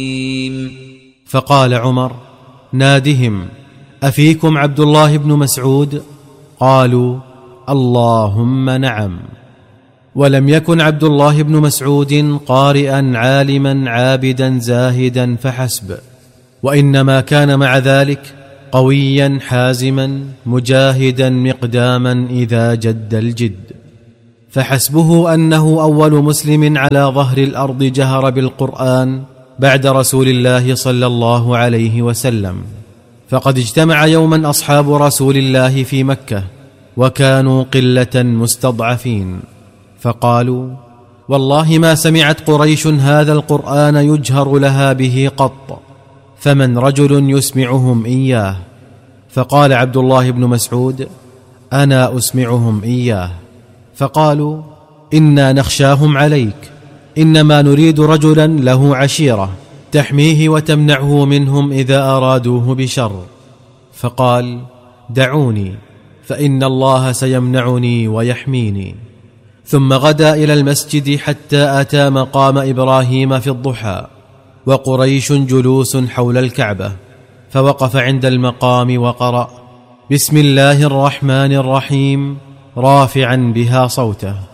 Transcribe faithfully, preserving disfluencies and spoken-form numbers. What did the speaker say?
فقال عمر: نادهم، أفيكم عبد الله بن مسعود؟ قالوا: اللهم نعم. ولم يكن عبد الله بن مسعود قارئا عالما عابدا زاهدا فحسب، وإنما كان مع ذلك قويا حازما مجاهدا مقداما إذا جد الجد، فحسبه أنه أول مسلم على ظهر الأرض جهر بالقرآن بعد رسول الله صلى الله عليه وسلم. فقد اجتمع يوما أصحاب رسول الله في مكة وكانوا قلة مستضعفين، فقالوا: والله ما سمعت قريش هذا القرآن يجهر لها به قط، فمن رجل يسمعهم إياه؟ فقال عبد الله بن مسعود: أنا أسمعهم إياه. فقالوا: إنا نخشاهم عليك، إنما نريد رجلا له عشيرة تحميه وتمنعه منهم إذا أرادوه بشر. فقال: دعوني فإن الله سيمنعني ويحميني. ثم غدا إلى المسجد حتى أتى مقام إبراهيم في الضحى، وقريش جلوس حول الكعبة، فوقف عند المقام وقرأ: بسم الله الرحمن الرحيم، رافعا بها صوته.